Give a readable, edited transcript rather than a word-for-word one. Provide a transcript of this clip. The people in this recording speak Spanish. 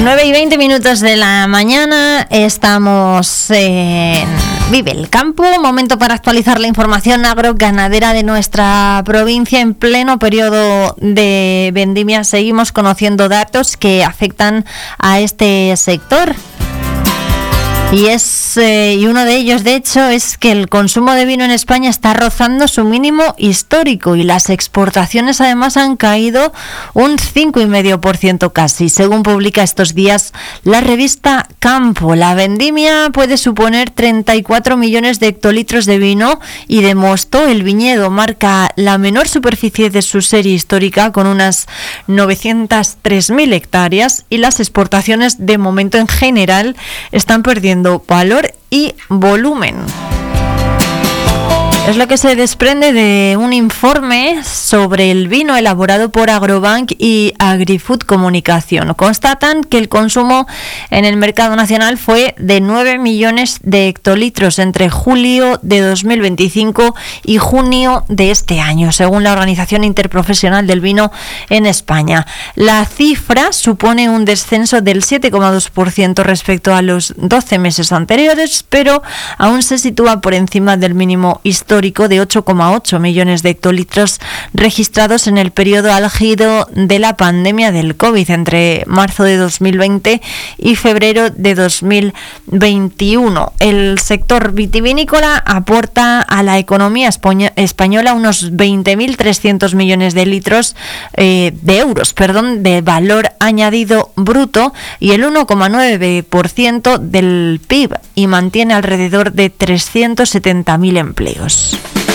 9:20 de la mañana, estamos en Vive el Campo, momento para actualizar la información agroganadera de nuestra provincia en pleno periodo de vendimia. Seguimos conociendo datos que afectan a este sector. Y uno de ellos, de hecho, es que el consumo de vino en España está rozando su mínimo histórico y las exportaciones además han caído un 5,5% casi, según publica estos días la revista Campo. La vendimia puede suponer 34 millones de hectolitros de vino y de mosto. El viñedo marca la menor superficie de su serie histórica con unas 903.000 hectáreas y las exportaciones de momento en general están perdiendo valor y volumen. Es lo que se desprende de un informe sobre el vino elaborado por Agrobank y Agrifood Comunicación. Constatan que el consumo en el mercado nacional fue de 9 millones de hectolitros entre julio de 2025 y junio de este año, según la Organización Interprofesional del Vino en España. La cifra supone un descenso del 7,2% respecto a los 12 meses anteriores, pero aún se sitúa por encima del mínimo histórico de 8,8 millones de hectolitros registrados en el periodo álgido de la pandemia del COVID entre marzo de 2020 y febrero de 2021. El sector vitivinícola aporta a la economía española unos 20.300 millones de euros de valor añadido bruto y el 1,9% del PIB, y mantiene alrededor de 370.000 empleos.